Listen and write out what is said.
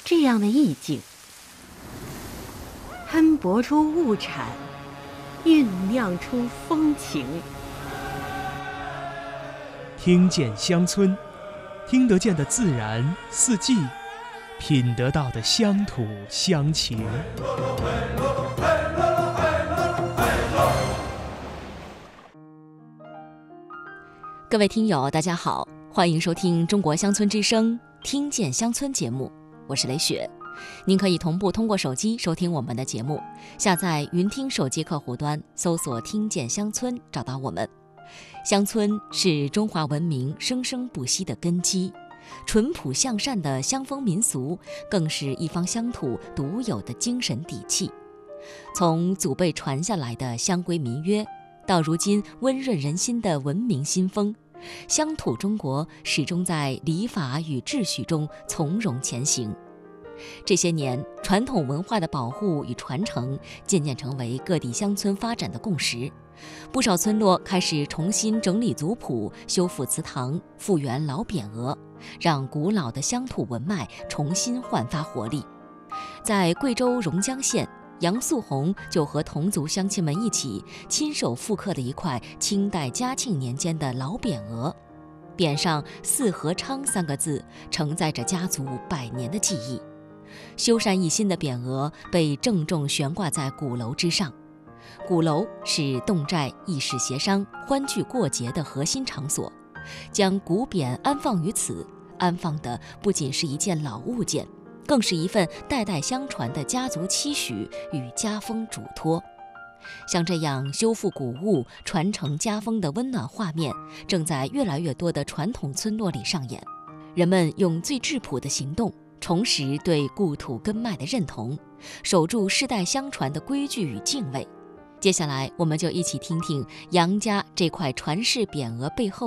这样的意境，喷薄出物产，酝酿出风情。 听见乡村，听得见的自然四季，品得到的乡土乡情。 各位听友大家好，欢迎收听中国乡村之声听见乡村节目，我是雷雪。您可以同步通过手机收听我们的节目，下载云听手机客户端，搜索听见乡村找到我们。乡村是中华文明生生不息的根基，淳朴向善的乡风民俗更是一方乡土独有的精神底气。从祖辈传下来的乡规民约，到如今温润人心的文明新风，乡土中国始终在礼法与秩序中从容前行。这些年，传统文化的保护与传承渐渐成为各地乡村发展的共识。不少村落开始重新整理族谱，修复祠堂，复原老匾额，让古老的乡土文脉重新焕发活力。在贵州榕江县，杨素红就和同族乡亲们一起亲手复刻了一块清代嘉庆年间的老匾额，匾上“四合昌”三个字承载着家族100年的记忆。修缮一新的匾额被郑重悬挂在鼓楼之上。鼓楼是侗寨议事协商、欢聚过节的核心场所，将古匾安放于此，安放的不仅是一件老物件，更是一份代代相传的家族期许与家风嘱托。像这样修复古物、传承家风的温暖画面，正在越来越多的传统村落里上演。人们用最质朴的行动，重拾对故土根脉的认同，守住世代相传的规矩与敬畏。接下来，我们就一起听听杨家这块传世匾额背后